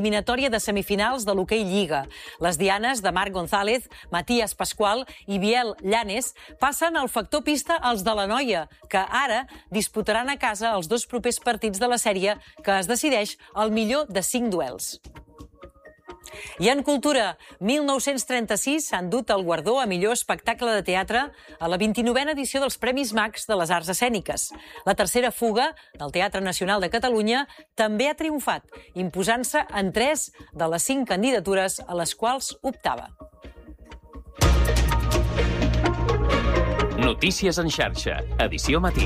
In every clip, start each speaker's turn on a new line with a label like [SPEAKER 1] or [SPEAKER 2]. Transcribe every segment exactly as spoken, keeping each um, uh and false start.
[SPEAKER 1] Eliminatòria de semifinals de l'hoquei Lliga. Les dianes de Marc González, Matías Pascual i Biel Llanes passen al factor pista als de la Noia, que ara disputaran a casa els dos propers partits de la sèrie que es decideix el millor de cinc duels. I en cultura, mil nou-cents trenta-sis s'ha endut el guardó a millor espectacle de teatre a la vint-i-novena edició dels Premis Max de les Arts Escèniques. La tercera fuga del Teatre Nacional de Catalunya també ha triomfat, imposant-se en tres de les cinc candidatures a les quals optava.
[SPEAKER 2] Notícies en xarxa, edició matí.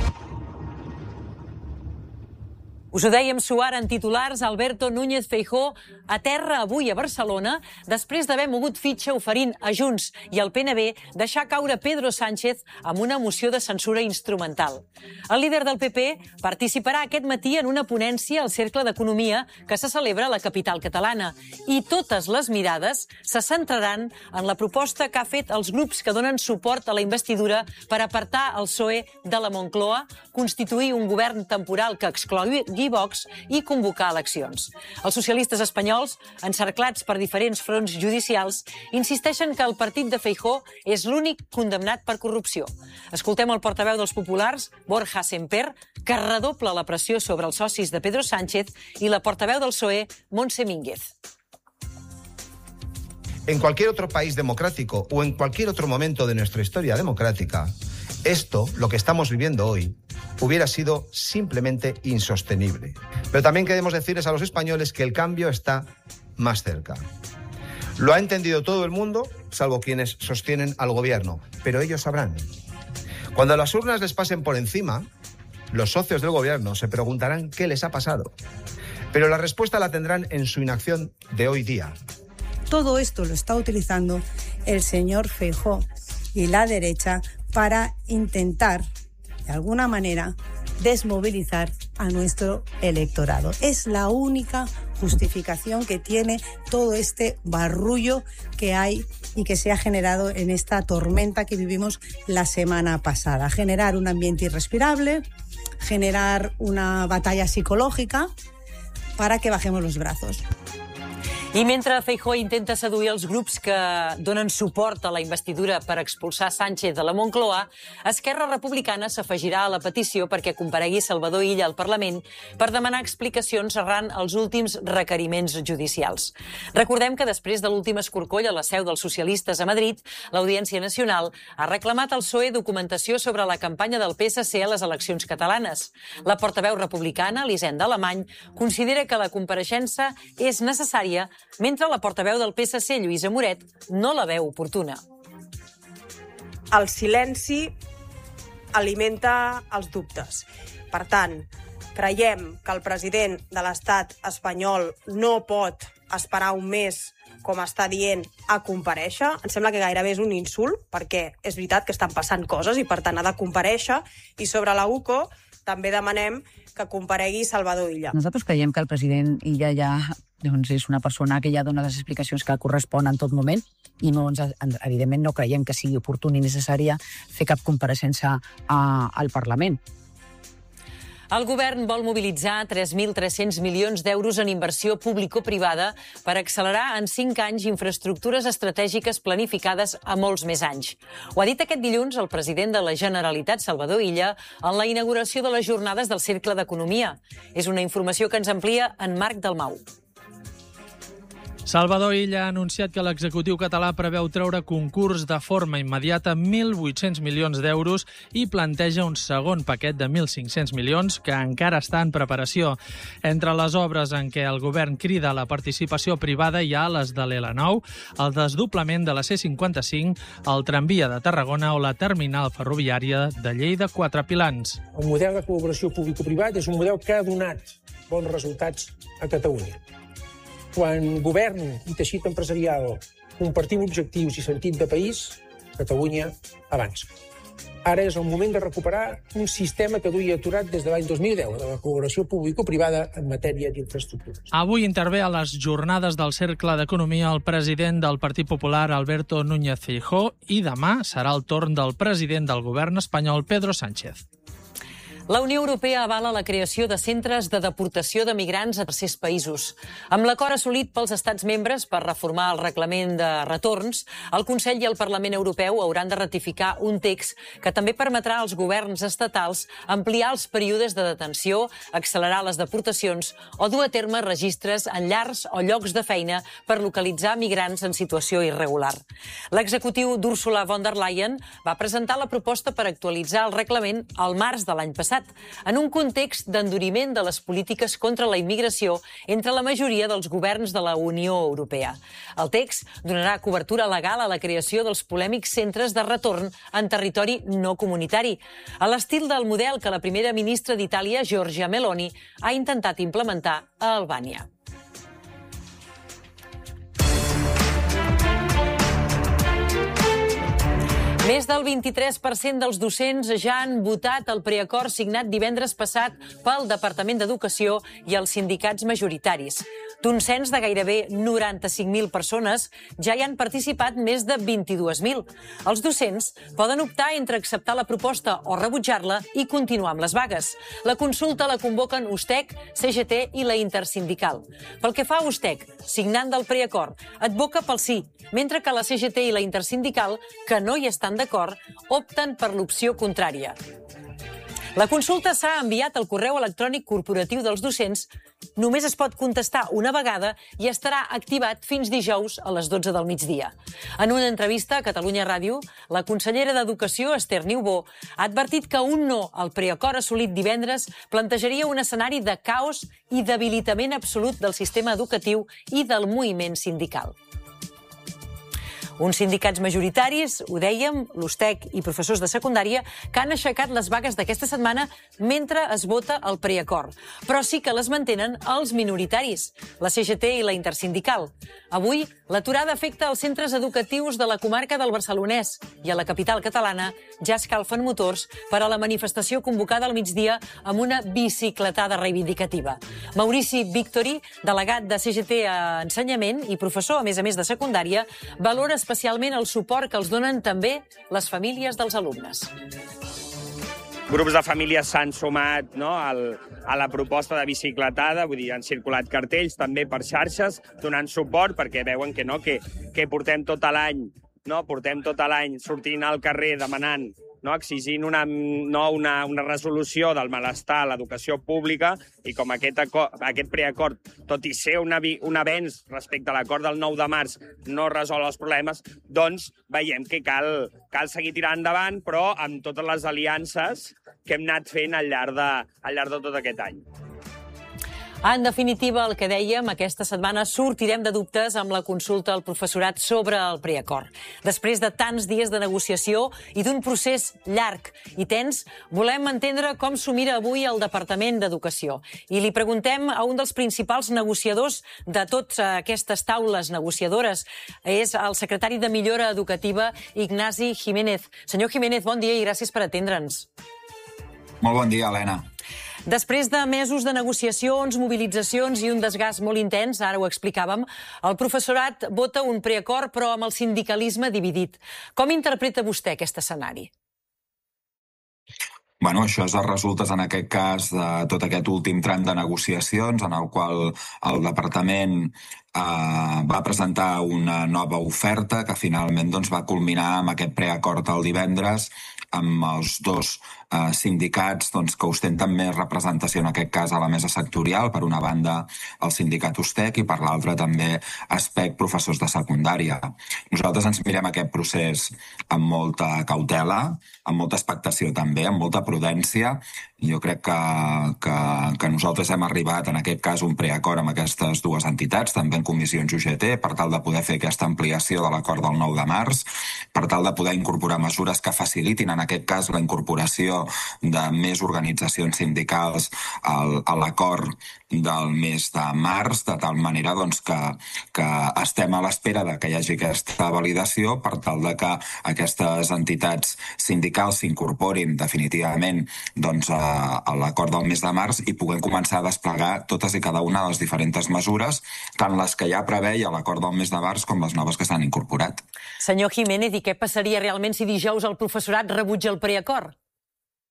[SPEAKER 1] Us ho dèiem suar en titulars, Alberto Núñez Feijóo aterra avui a Barcelona després d'haver mogut fitxa oferint a Junts i al P N B deixar caure Pedro Sánchez amb una moció de censura instrumental. El líder del P P participarà aquest matí en una ponència al Cercle d'Economia que se celebra a la capital catalana i totes les mirades se centraran en la proposta que ha fet els grups que donen suport a la investidura per apartar el P S O E de la Moncloa, constituir un govern temporal que exclogui Vox i convocar eleccions. Els socialistes espanyols, encerclats per diferents fronts judicials, insisteixen que el partit de Feijóo és l'únic condemnat per corrupció. Escoltem el portaveu dels populars, Borja Semper, que redobla la pressió sobre els socis de Pedro Sánchez, i la portaveu del P S O E, Montse Mínguez.
[SPEAKER 3] En cualquier otro país democrático o en cualquier otro momento de nuestra historia democrática, esto, lo que estamos viviendo hoy, hubiera sido simplemente insostenible. Pero también queremos decirles a los españoles que el cambio está más cerca. Lo ha entendido todo el mundo, salvo quienes sostienen al gobierno, pero ellos sabrán. Cuando las urnas les pasen por encima, los socios del gobierno se preguntarán qué les ha pasado. Pero la respuesta la tendrán en su inacción de hoy día.
[SPEAKER 4] Todo esto lo está utilizando el señor Feijóo y la derecha para intentar, de alguna manera, desmovilizar a nuestro electorado. Es la única justificación que tiene todo este barullo que hay y que se ha generado en esta tormenta que vivimos la semana pasada. Generar un ambiente irrespirable, generar una batalla psicológica para que bajemos los brazos.
[SPEAKER 1] I mentre Feijóo intenta seduir els grups que donen suport a la investidura per expulsar Sánchez de la Moncloa, Esquerra Republicana s'afegirà a la petició perquè comparegui Salvador Illa al Parlament per demanar explicacions arran els últims requeriments judicials. Recordem que després de l'últim escorcoll a la seu dels socialistes a Madrid, l'Audiència Nacional ha reclamat al P S O E documentació sobre la campanya del P S C a les eleccions catalanes. La portaveu republicana, Elisenda Alemany, considera que la compareixença és necessària, mentre la portaveu del P S C, Lluïsa Moret, no la veu oportuna.
[SPEAKER 5] El silenci alimenta els dubtes. Per tant, creiem que el president de l'estat espanyol no pot esperar un mes, com està dient, a comparèixer. Em sembla que gairebé és un insult, perquè és veritat que estan passant coses i, per tant, ha de comparèixer. I sobre la U C O també demanem que comparegui Salvador Illa.
[SPEAKER 6] Nosaltres creiem que el president Illa ja doncs és una persona que ja dona les explicacions que correspon en tot moment i no ens, evidentment no creiem que sigui oportú ni necessària fer cap compareixença a, al Parlament.
[SPEAKER 1] El govern vol mobilitzar tres mil tres-cents milions d'euros en inversió público-privada per accelerar en cinc anys infraestructures estratègiques planificades a molts més anys. Ho ha dit aquest dilluns el president de la Generalitat, Salvador Illa, en la inauguració de les jornades del Cercle d'Economia. És una informació que ens amplia en Marc Dalmau.
[SPEAKER 7] Salvador Illa ha anunciat que l'executiu català preveu treure concurs de forma immediata mil vuit-cents milions d'euros i planteja un segon paquet de mil cinc-cents milions que encara està en preparació. Entre les obres en què el govern crida a la participació privada hi ha les de l'L nou, el desdoblament de la C cinquanta-cinc, el tramvia de Tarragona o la terminal ferroviària de Lleida-Quatre Pilans.
[SPEAKER 8] El model de col·laboració público-privat és un model que ha donat bons resultats a Catalunya. Quan govern i teixit empresarial compartim objectius i sentit de país, Catalunya avança. Ara és el moment de recuperar un sistema que duia aturat des de l'any dos mil deu, de la col·laboració público-privada en matèria d'infraestructures.
[SPEAKER 7] Avui intervé a les jornades del Cercle d'Economia el president del Partit Popular, Alberto Núñez Feijóo, i demà serà el torn del president del govern espanyol, Pedro Sánchez.
[SPEAKER 1] La Unió Europea avala la creació de centres de deportació de migrants a tercers països. Amb l'acord assolit pels estats membres per reformar el reglament de retorns, el Consell i el Parlament Europeu hauran de ratificar un text que també permetrà als governs estatals ampliar els períodes de detenció, accelerar les deportacions o dur a terme registres en llars o llocs de feina per localitzar migrants en situació irregular. L'executiu d'Ursula von der Leyen va presentar la proposta per actualitzar el reglament al març de l'any passat, en un context d'enduriment de les polítiques contra la immigració entre la majoria dels governs de la Unió Europea. El text donarà cobertura legal a la creació dels polèmics centres de retorn en territori no comunitari, a l'estil del model que la primera ministra d'Itàlia, Giorgia Meloni, ha intentat implementar a Albània. Més del vint-i-tres per cent dels docents ja han votat el preacord signat divendres passat pel Departament d'Educació i els sindicats majoritaris. D'un cens de gairebé noranta-cinc mil persones, ja hi han participat més de vint-i-dos mil. Els docents poden optar entre acceptar la proposta o rebutjar-la i continuar amb les vagues. La consulta la convoquen USTEC, C G T i la Intersindical. Pel que fa a USTEC, signant del preacord, advoca pel sí, mentre que la C G T i la Intersindical, que no hi estan d'acord, opten per l'opció contrària. La consulta s'ha enviat al correu electrònic corporatiu dels docents, només es pot contestar una vegada i estarà activat fins dijous a les dotze del migdia. En una entrevista a Catalunya Ràdio, la consellera d'Educació, Esther Niubó, ha advertit que un no al preacord assolit divendres plantejaria un escenari de caos i debilitament absolut del sistema educatiu i del moviment sindical. Uns sindicats majoritaris, ho dèiem, l'USTEC i professors de secundària, que han aixecat les vagues d'aquesta setmana mentre es vota el preacord. Però sí que les mantenen els minoritaris, la C G T i la Intersindical. Avui, l'aturada afecta els centres educatius de la comarca del Barcelonès i a la capital catalana ja escalfen motors per a la manifestació convocada al migdia amb una bicicletada reivindicativa. Maurici Victori, delegat de C G T a Ensenyament i professor, a més a més de secundària, valora especialment el suport que els donen també les famílies dels alumnes.
[SPEAKER 9] Grups de famílies s'han sumat, no, al, a la proposta de bicicletada, vull dir, han circulat cartells també per xarxes, donant suport perquè veuen que, no, que, que portem tot l'any, no, portem tot l'any sortint al carrer demanant, no, exigint una, no, una, una resolució del malestar a l'educació pública i com aquest, acord, aquest preacord, tot i ser un, un avenç respecte a l'acord del nou de març, no resol els problemes, doncs veiem que cal, cal seguir tirant endavant, però amb totes les aliances que hem anat fent al llarg de, al llarg de tot aquest any.
[SPEAKER 1] En definitiva, el que dèiem, aquesta setmana sortirem de dubtes amb la consulta al professorat sobre el preacord. Després de tants dies de negociació i d'un procés llarg i tens, volem entendre com s'ho mira avui el Departament d'Educació. I li preguntem a un dels principals negociadors de totes aquestes taules negociadores. És el secretari de Millora Educativa, Ignasi Jiménez. Senyor Jiménez, bon dia i gràcies per atendre'ns.
[SPEAKER 10] Molt bon dia, Helena.
[SPEAKER 1] Després de mesos de negociacions, mobilitzacions i un desgast molt intens, ara ho explicàvem, el professorat vota un preacord però amb el sindicalisme dividit. Com interpreta vostè aquest escenari?
[SPEAKER 10] Bueno, això és els resultes, en aquest cas, de tot aquest últim tram de negociacions, en el qual el departament eh, va presentar una nova oferta que finalment doncs, va culminar amb aquest preacord el divendres amb els dos eh, sindicats doncs, que ostenten més representació, en aquest cas a la mesa sectorial, per una banda el sindicat USTEC i per l'altra també ASPEC, professors de secundària. Nosaltres ens mirem aquest procés amb molta cautela, amb molta expectació també, amb molta prudència. Jo crec que, que, que nosaltres hem arribat en aquest cas un preacord amb aquestes dues entitats, també en comissions U G T, per tal de poder fer aquesta ampliació de l'acord del nou de març, per tal de poder incorporar mesures que facilitin en aquest cas la incorporació de més organitzacions sindicals al, a l'acord del mes de març, de tal manera doncs, que, que estem a l'espera de que hi hagi aquesta validació per tal de que aquestes entitats sindicals s'incorporin definitivament doncs, a, a l'acord del mes de març i puguem començar a desplegar totes i cada una de les diferents mesures, tant les que ja preveia l'acord del mes de març com les noves que s'han incorporat.
[SPEAKER 1] Senyor Jiménez, i què passaria realment si dijous el professorat rebutja el preacord?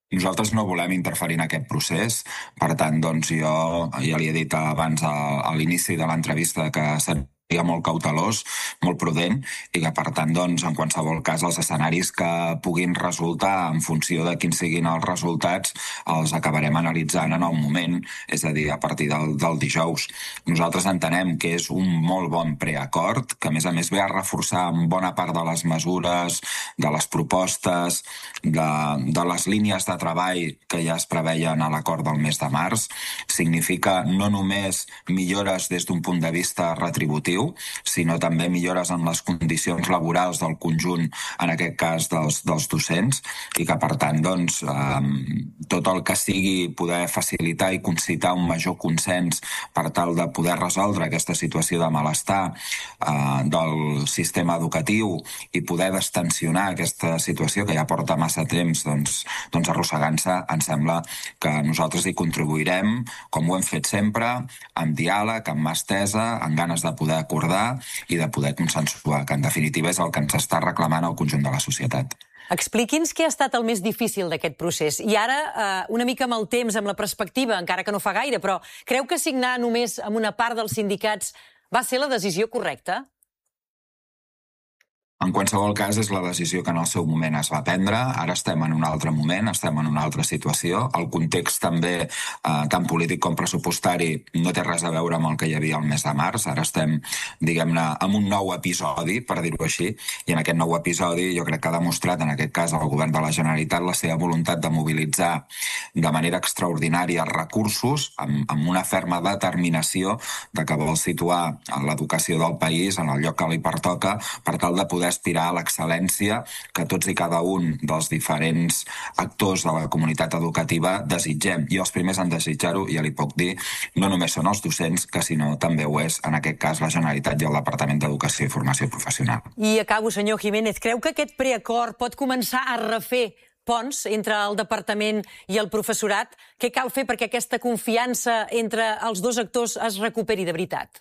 [SPEAKER 10] Nosaltres no volem interferir en aquest procés, per tant, doncs, jo ja li he dit abans a, a l'inici de l'entrevista que seria molt cautelós, molt prudent, i que, per tant, doncs, en qualsevol cas, els escenaris que puguin resultar en funció de quins siguin els resultats els acabarem analitzant en el moment, és a dir, a partir del, del dijous. Nosaltres entenem que és un molt bon preacord, que a més a més ve a reforçar en bona part de les mesures, de les propostes, de, de les línies de treball que ja es preveien a l'acord del mes de març. Significa no només millores des d'un punt de vista retributiu, sinó també millores en les condicions laborals del conjunt, en aquest cas dels, dels docents, i que, per tant, doncs, eh, tot el que sigui poder facilitar i concitar un major consens per tal de poder resoldre aquesta situació de malestar eh, del sistema educatiu i poder destensionar aquesta situació que ja porta massa temps doncs, doncs arrossegant-se, em sembla que nosaltres hi contribuirem, com ho hem fet sempre, amb diàleg, amb mà estesa, amb ganes de poder acordar i de poder consensuar, que en definitiva és el que ens està reclamant el conjunt de la societat.
[SPEAKER 1] Expliqui'ns què ha estat el més difícil d'aquest procés. I ara, eh, una mica amb el temps, amb la perspectiva, encara que no fa gaire, però creu que signar només amb una part dels sindicats va ser la decisió correcta?
[SPEAKER 10] En qualsevol cas, és la decisió que en el seu moment es va prendre. Ara estem en un altre moment, estem en una altra situació. El context també, eh, tant polític com pressupostari, no té res a veure amb el que hi havia el mes de març. Ara estem, diguem-ne, en un nou episodi, per dir-ho així, i en aquest nou episodi jo crec que ha demostrat, en aquest cas, el govern de la Generalitat, la seva voluntat de mobilitzar de manera extraordinària recursos, amb, amb una ferma determinació de que vol situar l'educació del país en el lloc que li pertoca, per tal de poder aspirar a l'excel·lència que tots i cada un dels diferents actors de la comunitat educativa desitgem. I els primers en desitjar-ho, ja li puc dir, no només són els docents, que sinó també ho és, en aquest cas, la Generalitat i el Departament d'Educació i Formació Professional.
[SPEAKER 1] I acabo, senyor Jiménez. Creu que aquest preacord pot començar a refer ponts entre el departament i el professorat? Què cal fer perquè aquesta confiança entre els dos actors es recuperi de veritat?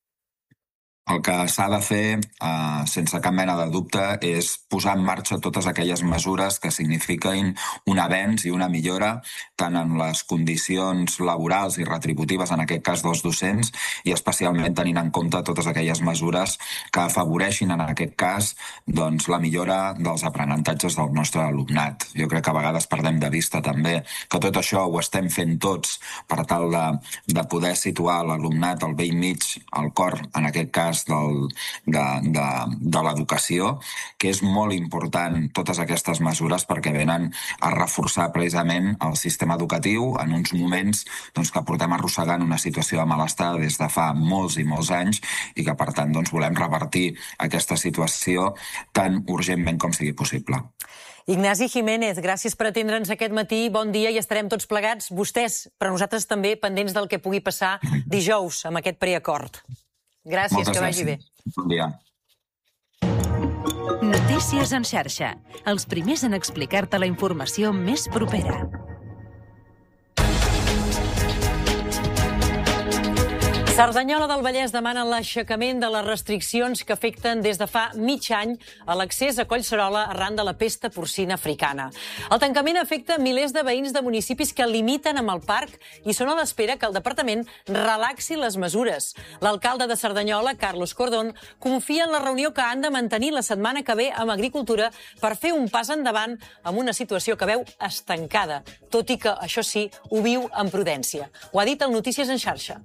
[SPEAKER 10] El que s'ha de fer, eh, sense cap mena de dubte, és posar en marxa totes aquelles mesures que signifiquin un avenç i una millora tant en les condicions laborals i retributives, en aquest cas dels docents, i especialment tenint en compte totes aquelles mesures que afavoreixin, en aquest cas, doncs, la millora dels aprenentatges del nostre alumnat. Jo crec que a vegades perdem de vista també que tot això ho estem fent tots per tal de, de poder situar l'alumnat al vell mig, al cor, en aquest cas, Del, de, de, de l'educació, que és molt important totes aquestes mesures perquè venen a reforçar precisament el sistema educatiu en uns moments doncs, que portem arrossegant una situació de malestar des de fa molts i molts anys i que, per tant, doncs, volem revertir aquesta situació tan urgentment com sigui possible.
[SPEAKER 1] Ignasi Jiménez, gràcies per atendre'ns aquest matí. Bon dia i estarem tots plegats, vostès, però nosaltres també, pendents del que pugui passar dijous amb aquest preacord. Gràcies,
[SPEAKER 10] Moltes
[SPEAKER 1] que vagi
[SPEAKER 10] gràcies.
[SPEAKER 1] bé.
[SPEAKER 10] Bon dia.
[SPEAKER 11] Notícies en xarxa. Els primers en explicar-te la informació més propera.
[SPEAKER 1] Cerdanyola del Vallès demana l'aixecament de les restriccions que afecten des de fa mig any a l'accés a Collserola arran de la pesta porcina africana. El tancament afecta milers de veïns de municipis que limiten amb el parc i són a l'espera que el departament relaxi les mesures. L'alcalde de Cerdanyola, Carlos Cordón, confia en la reunió que han de mantenir la setmana que ve amb Agricultura per fer un pas endavant amb una situació que veu estancada, tot i que, això sí, ho viu amb prudència. Ho ha dit el Notícies en xarxa.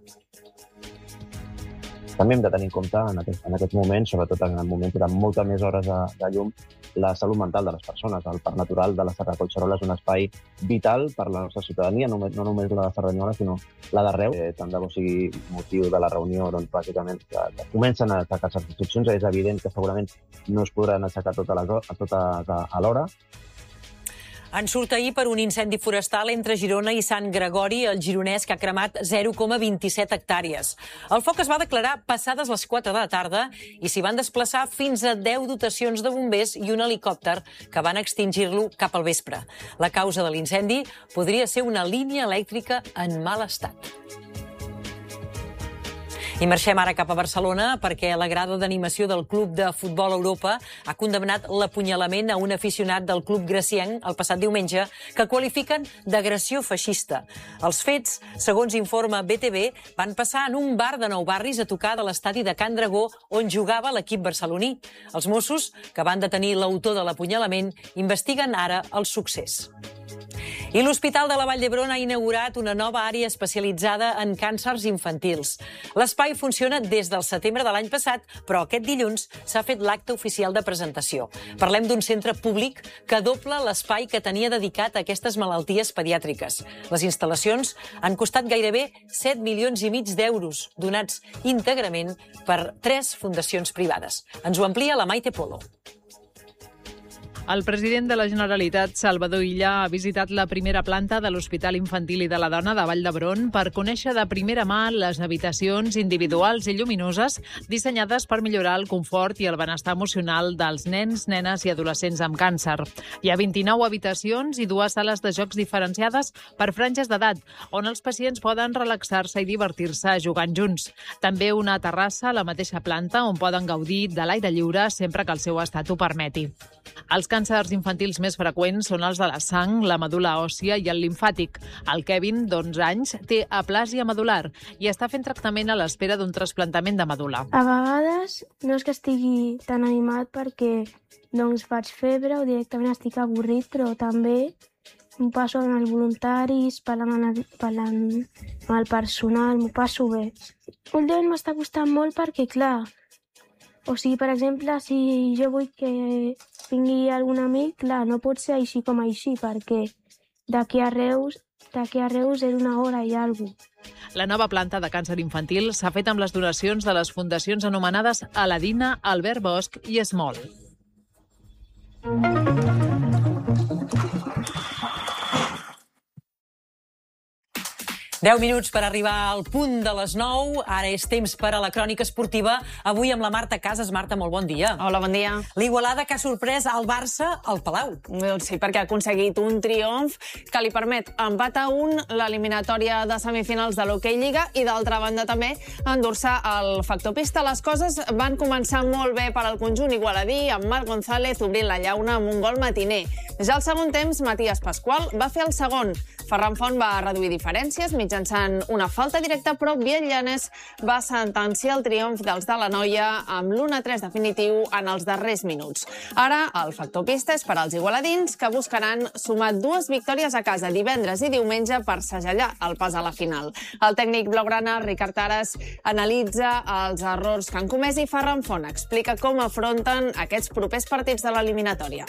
[SPEAKER 12] També hem de tenir en compte en aquest, en aquest moment, sobretot en el moment de moltes més hores de, de llum, la salut mental de les persones. El Parc Natural de la Serra de Collserola és un espai vital per la nostra ciutadania, no, no només la de Cerdanyola, sinó la d'arreu. Eh, tant de bo sigui motiu de la reunió, doncs, bàsicament, que, que comencen a aixecar les restriccions. És evident que segurament no es podran aixecar totes les, totes alhora.
[SPEAKER 1] En surt ahir per un incendi forestal entre Girona i Sant Gregori, el gironès, que ha cremat zero coma vint-i-set hectàrees. El foc es va declarar passades les quatre de la tarda i s'hi van desplaçar fins a deu dotacions de bombers i un helicòpter que van extingir-lo cap al vespre. La causa de l'incendi podria ser una línia elèctrica en mal estat. I marxem ara cap a Barcelona perquè la grada d'animació del Club de Futbol Europa ha condemnat l'apunyalament a un aficionat del club gracienc el passat diumenge que qualifiquen d'agressió feixista. Els fets, segons informa B T V, van passar en un bar de Nou Barris a tocar de l'estadi de Can Dragó on jugava l'equip barceloní. Els Mossos, que van detenir l'autor de l'apunyalament, investiguen ara el succés. I l'Hospital de la Vall d'Hebron ha inaugurat una nova àrea especialitzada en càncers infantils. L'espai funciona des del setembre de l'any passat, però aquest dilluns s'ha fet l'acte oficial de presentació. Parlem d'un centre públic que dobla l'espai que tenia dedicat a aquestes malalties pediàtriques. Les instal·lacions han costat gairebé set milions i mig d'euros, donats íntegrament per tres fundacions privades. Ens ho amplia la Maite Polo.
[SPEAKER 13] El president de la Generalitat, Salvador Illa, ha visitat la primera planta de l'Hospital Infantil i de la Dona de Vall d'Hebron per conèixer de primera mà les habitacions individuals i lluminoses dissenyades per millorar el confort i el benestar emocional dels nens, nenes i adolescents amb càncer. Hi ha vint-i-nou habitacions i dues sales de jocs diferenciades per franges d'edat, on els pacients poden relaxar-se i divertir-se jugant junts. També una terrassa a la mateixa planta on poden gaudir de l'aire lliure sempre que el seu estat ho permeti. Els càncers infantils més freqüents són els de la sang, la medul·la òssia i el limfàtic. El Kevin, d'onze anys, té aplàsia medul·lar i està fent tractament a l'espera d'un trasplantament de medul·la.
[SPEAKER 14] A vegades no és que estigui tan animat perquè doncs, faig febre o directament estic avorrit, però també m'ho passo amb els voluntaris, parlant amb el personal, m'ho passo bé. Últimament m'està costant molt perquè, clar, o sigui, per exemple, si jo vull que tingui algun amic, clar, no pot ser així com així, perquè d'aquí a Reus, d'aquí a Reus era una hora i alguna cosa.
[SPEAKER 13] La nova planta de càncer infantil s'ha fet amb les donacions de les fundacions anomenades Aladina, Albert Bosch i Esmol.
[SPEAKER 1] deu minuts per arribar al punt de les nou. Ara és temps per a la crònica esportiva. Avui amb la Marta Casas. Marta, molt bon dia.
[SPEAKER 15] Hola, bon dia.
[SPEAKER 1] L'Igualada que ha sorprès el Barça al Palau.
[SPEAKER 15] Doncs sí, perquè ha aconseguit un triomf que li permet empat a un l'eliminatòria de semifinals de l'Hockey Lliga i, d'altra banda, també endur-se el factor pista. Les coses van començar molt bé per al conjunt igualadí, amb Marc González obrint la llauna amb un gol matiner. Ja al segon temps, Matías Pascual va fer el segon. Ferran Font va reduir diferències mitjançant una falta directa, però Biel Llanes va sentenciar el triomf dels de la Noia amb l'u a tres definitiu en els darrers minuts. Ara, el factor pista és per als igualadins, que buscaran sumar dues victòries a casa divendres i diumenge per segellar el pas a la final. El tècnic blaugrana, Ricard Aras, analitza els errors que han comès i Ferran Font explica com afronten aquests propers partits de l'eliminatòria.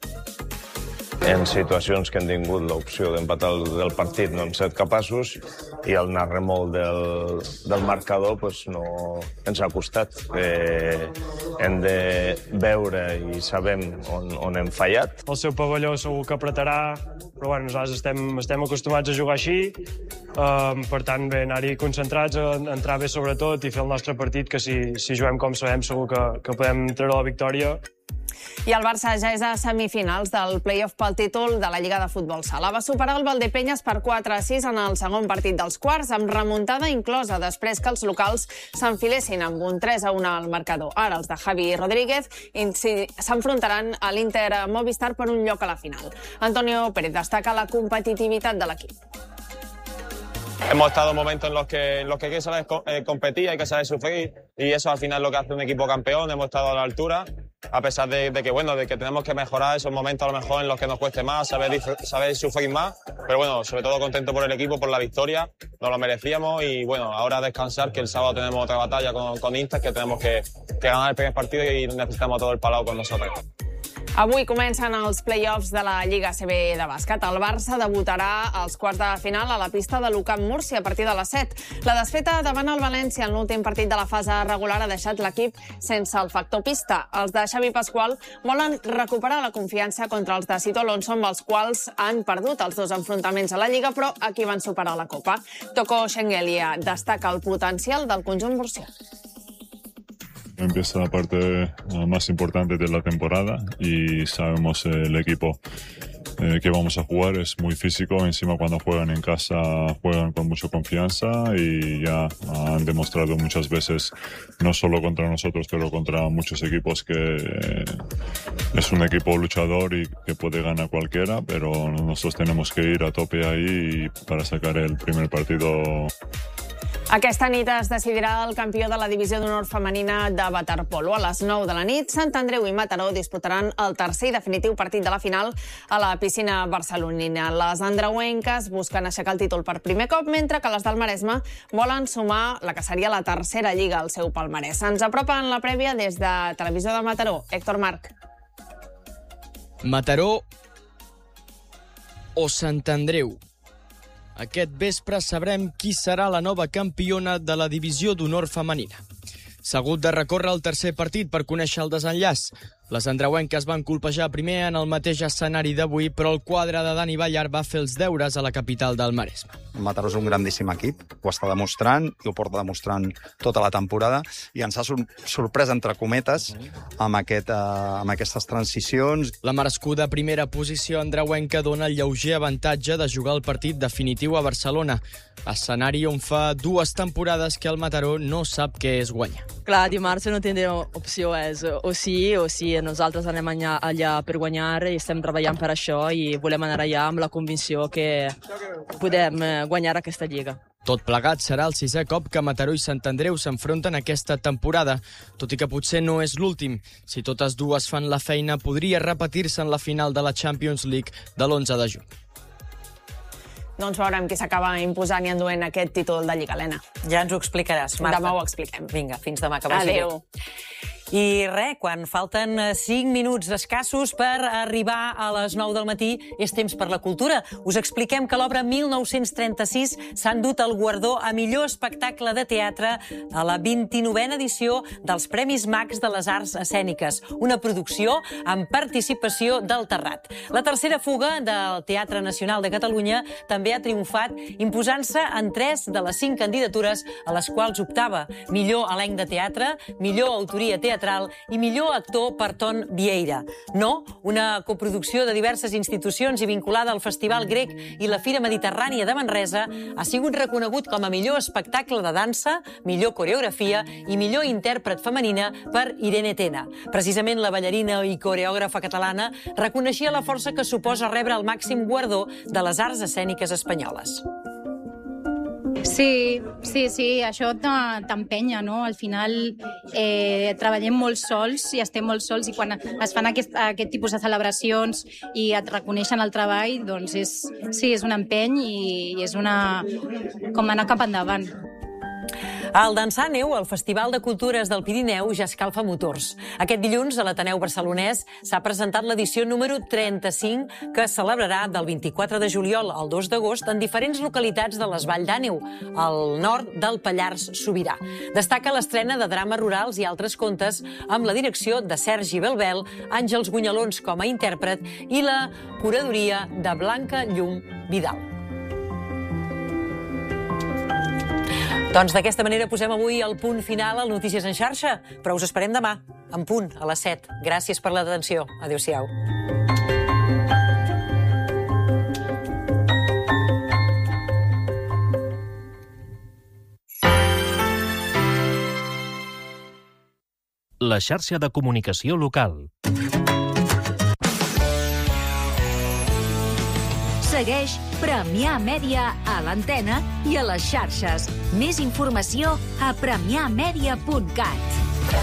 [SPEAKER 16] En situacions que hem tingut l'opció d'empatar el partit no hem estat capaços i el anar remol del, del marcador pues, no ens ha costat. Eh, hem de veure i sabem on, on hem fallat.
[SPEAKER 17] El seu pavelló segur que apretarà, però bueno, nosaltres estem, estem acostumats a jugar així. Um, per tant, bé, anar-hi concentrats, a entrar bé sobretot i fer el nostre partit, que si, si juguem com sabem segur que, que podem treure la victòria.
[SPEAKER 15] I el Barça ja és a semifinals del play-off pel títol de la Lliga de Futbol Sala. Va superar el Valdepeñas per quatre a sis en el segon partit dels quarts, amb remuntada inclosa després que els locals s'enfilessin amb un tres a un al marcador. Ara els de Javi Rodríguez s'enfrontaran a l'Inter Movistar per un lloc a la final. Antonio Pérez destaca la competitivitat de l'equip.
[SPEAKER 18] Hemos estado en momentos en los que, en los que hay que saber competir, hay que saber sufrir, y eso al final es lo que hace un equipo campeón. Hemos estado a la altura, a pesar de, de que bueno, de que tenemos que mejorar esos momentos a lo mejor en los que nos cueste más, saber, saber sufrir más, pero bueno, sobre todo contento por el equipo, por la victoria, nos lo merecíamos y bueno, ahora descansar, que el sábado tenemos otra batalla con, con Inter, que tenemos que, que ganar el primer partido y necesitamos todo el Palau con nosotros.
[SPEAKER 15] Avui comencen els play-offs de la Lliga A C B de bàsquet. El Barça debutarà als quarts de final a la pista de l'U Camp Múrcia a partir de les set. La desfeta davant el València en l'últim partit de la fase regular ha deixat l'equip sense el factor pista. Els de Xavi Pascual volen recuperar la confiança contra els de Sito Alonso, amb els quals han perdut els dos enfrontaments a la Lliga, però aquí van superar la Copa. Toko Shengelia destaca el potencial del conjunt murcià.
[SPEAKER 19] Empieza la parte más importante de la temporada y sabemos el equipo eh, que vamos a jugar. Es muy físico, encima cuando juegan en casa juegan con mucha confianza y ya han demostrado muchas veces, no solo contra nosotros, pero contra muchos equipos, que eh, es un equipo luchador y que puede ganar cualquiera, pero nosotros tenemos que ir a tope ahí para sacar el primer partido.
[SPEAKER 15] Aquesta nit es decidirà el campió de la divisió d'honor femenina de waterpolo. A les nou de la nit, Sant Andreu i Mataró disputaran el tercer i definitiu partit de la final a la piscina barcelonina. Les andreuenques busquen aixecar el títol per primer cop, mentre que les del Maresme volen sumar la que seria la tercera lliga al seu palmarès. Ens apropen la prèvia des de Televisió de Mataró. Héctor Marc.
[SPEAKER 20] Mataró o Sant Andreu. Aquest vespre sabrem qui serà la nova campiona de la divisió d'honor femenina. S'ha hagut de recórrer el tercer partit per conèixer el desenllaç. Les andreuenques van colpejar primer en el mateix escenari d'avui, però el quadre de Dani Ballar va fer els deures a la capital del Maresme.
[SPEAKER 21] Mataró és un grandíssim equip, ho està demostrant i ho porta demostrant tota la temporada i ens ha sor sorprès, entre cometes, amb, aquest, uh, amb aquestes transicions.
[SPEAKER 20] La merescuda primera posició andreuenca dona el lleuger avantatge de jugar el partit definitiu a Barcelona, escenari on fa dues temporades que el Mataró no sap què és guanyar.
[SPEAKER 22] Clar, dimarts no tindrem opció, és o sí o sí. Nosaltres anem allà, allà per guanyar i estem treballant per això i volem anar allà amb la convicció que podem guanyar aquesta lliga.
[SPEAKER 20] Tot plegat serà el sisè cop que Mataró i Sant Andreu s'enfronten aquesta temporada, tot i que potser no és l'últim. Si totes dues fan la feina, podria repetir-se en la final de la Champions League de l'onze de juny.
[SPEAKER 15] Doncs veurem qui s'acaba imposant i enduent aquest títol de Lliga, Helena.
[SPEAKER 1] Ja ens ho explicaràs, Marta.
[SPEAKER 15] Demà ho expliquem.
[SPEAKER 1] Vinga, fins demà, que vagi bé.
[SPEAKER 15] Adéu.
[SPEAKER 1] I res, quan falten cinc minuts escassos per arribar a les nou del matí, és temps per la cultura. Us expliquem que l'obra mil nou-cents trenta-sis s'ha endut el guardó a millor espectacle de teatre a la vint-i-novena edició dels Premis Max de les Arts Escèniques, una producció amb participació del Terrat. La tercera fuga del Teatre Nacional de Catalunya també ha triomfat, imposant-se en tres de les cinc candidatures a les quals optava: millor elenc de teatre, millor autoria teatral i millor actor per Ton Vieira. No, una coproducció de diverses institucions i vinculada al Festival Grec i la Fira Mediterrània de Manresa, ha sigut reconegut com a millor espectacle de dansa, millor coreografia i millor intèrpret femenina per Irene Tena. Precisament la ballarina i coreògrafa catalana reconeixia la força que suposa rebre el màxim guardó de les arts escèniques espanyoles.
[SPEAKER 23] Sí, sí, sí, això t'empenya, no? Al final eh, treballem molt sols i estem molt sols i quan es fan aquest, aquest tipus de celebracions i et reconeixen el treball, doncs és, sí, és un empeny i, i és una... com anar cap endavant.
[SPEAKER 1] El Dansar Neu, el Festival de Cultures del Pirineu, ja escalfa motors. Aquest dilluns, a l'Ateneu Barcelonès, s'ha presentat l'edició número trenta-cinc, que es celebrarà del vint-i-quatre de juliol al dos d'agost en diferents localitats de les Vall d'Àneu, al nord del Pallars Sobirà. Destaca l'estrena de drames rurals i altres contes amb la direcció de Sergi Belbel, Àngels Gunyalons com a intèrpret i la curadoria de Blanca Llum Vidal. Doncs d'aquesta manera posem avui el punt final al Notícies en xarxa, però us esperem demà, en punt, a les set. Gràcies per l'atenció. Adéu-siau.
[SPEAKER 2] La xarxa de comunicació local.
[SPEAKER 11] Segueix Premià Mèdia a l'antena i a les xarxes. Més informació a premià mèdia punt cat.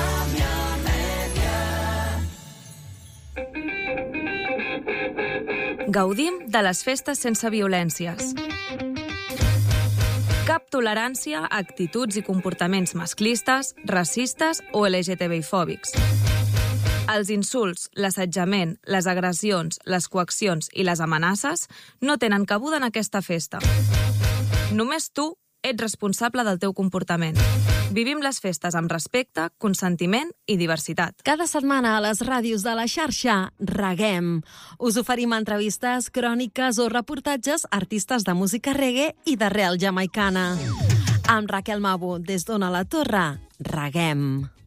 [SPEAKER 24] Gaudim de les festes sense violències. Cap tolerància a actituds i comportaments masclistes, racistes o L G T B I fòbics. Els insults, l'assetjament, les agressions, les coaccions i les amenaces no tenen cabuda en aquesta festa. Només tu ets responsable del teu comportament. Vivim les festes amb respecte, consentiment i diversitat.
[SPEAKER 25] Cada setmana a les ràdios de la xarxa Reguem. Us oferim entrevistes, cròniques o reportatges a artistes de música reggae i d'arrel jamaicana. Amb Raquel Mabo, des d'Ona la Torre, Reguem.